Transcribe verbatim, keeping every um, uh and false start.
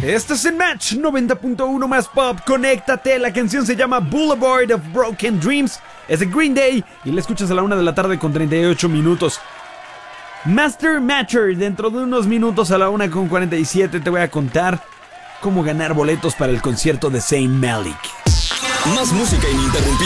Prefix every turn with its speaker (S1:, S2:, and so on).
S1: Estás en Match noventa punto uno más pop. Conéctate. La canción se llama Boulevard of Broken Dreams. Es de Green Day y la escuchas a la una de la tarde con treinta y ocho minutos. Master Matcher. Dentro de unos minutos a la una con cuarenta y siete te voy a contar cómo ganar boletos para el concierto de Zayn Malik.
S2: Más música ininterrumpida.